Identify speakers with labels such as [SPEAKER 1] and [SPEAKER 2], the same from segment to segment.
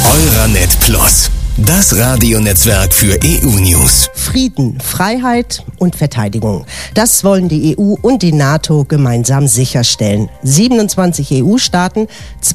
[SPEAKER 1] Euranet Plus, das Radionetzwerk für EU-News.
[SPEAKER 2] Frieden, Freiheit und Verteidigung. Das wollen die EU und die NATO gemeinsam sicherstellen. 27 EU-Staaten,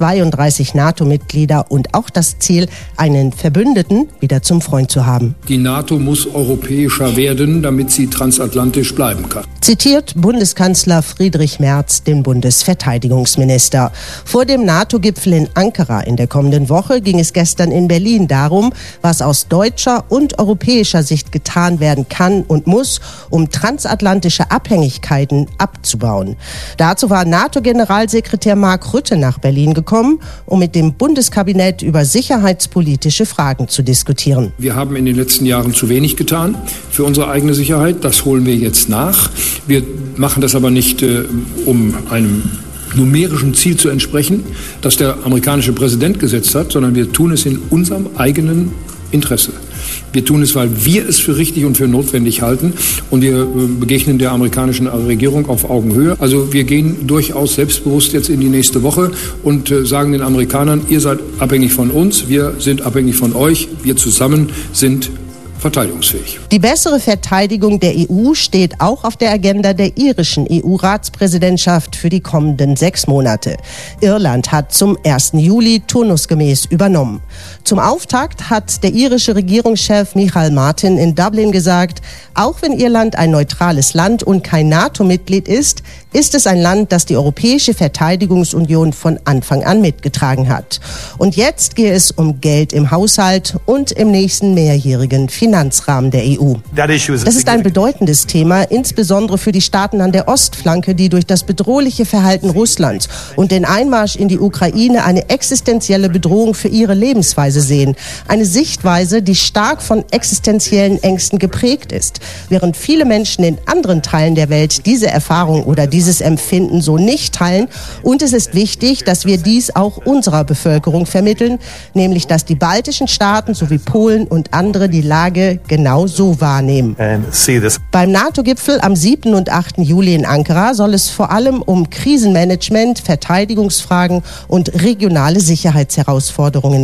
[SPEAKER 2] 32 NATO-Mitglieder und auch das Ziel, einen Verbündeten wieder zum Freund zu haben.
[SPEAKER 3] Die NATO muss europäischer werden, damit sie transatlantisch bleiben kann.
[SPEAKER 2] Zitiert Bundeskanzler Friedrich Merz den Bundesverteidigungsminister. Vor dem NATO-Gipfel in Ankara in der kommenden Woche ging es gestern in Berlin darum, was aus deutscher und europäischer Sicht getan werden kann und muss, um transatlantische Abhängigkeiten abzubauen. Dazu war NATO-Generalsekretär Mark Rutte nach Berlin gekommen, um mit dem Bundeskabinett über sicherheitspolitische Fragen zu diskutieren.
[SPEAKER 3] Wir haben in den letzten Jahren zu wenig getan für unsere eigene Sicherheit. Das holen wir jetzt nach. Wir machen das aber nicht, um einem numerischen Ziel zu entsprechen, das der amerikanische Präsident gesetzt hat, sondern wir tun es in unserem eigenen Interesse. Wir tun es, weil wir es für richtig und für notwendig halten, und wir begegnen der amerikanischen Regierung auf Augenhöhe. Also wir gehen durchaus selbstbewusst jetzt in die nächste Woche und sagen den Amerikanern, ihr seid abhängig von uns, wir sind abhängig von euch, wir zusammen sind verteidigungsfähig.
[SPEAKER 2] Die bessere Verteidigung der EU steht auch auf der Agenda der irischen EU-Ratspräsidentschaft für die kommenden 6 Monate. Irland hat zum 1. Juli turnusgemäß übernommen. Zum Auftakt hat der irische Regierungschef Michael Martin in Dublin gesagt, auch wenn Irland ein neutrales Land und kein NATO-Mitglied ist, ist es ein Land, das die Europäische Verteidigungsunion von Anfang an mitgetragen hat. Und jetzt gehe es um Geld im Haushalt und im nächsten mehrjährigen Finanzrahmen der EU. Das ist ein bedeutendes Thema, insbesondere für die Staaten an der Ostflanke, die durch das bedrohliche Verhalten Russlands und den Einmarsch in die Ukraine eine existenzielle Bedrohung für ihre Lebensweise sehen. Eine Sichtweise, die stark von existenziellen Ängsten geprägt ist. Während viele Menschen in anderen Teilen der Welt diese Erfahrung oder dieses Empfinden so nicht teilen. Und es ist wichtig, dass wir dies auch unserer Bevölkerung vermitteln, nämlich dass die baltischen Staaten sowie Polen und andere die Lage genau so wahrnehmen. Beim NATO-Gipfel am 7. und 8. Juli in Ankara soll es vor allem um Krisenmanagement, Verteidigungsfragen und regionale Sicherheitsherausforderungen